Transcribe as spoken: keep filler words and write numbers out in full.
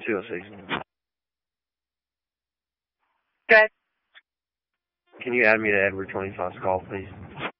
two oh six. Good. Can you add me to Edward twenty-five's call, please?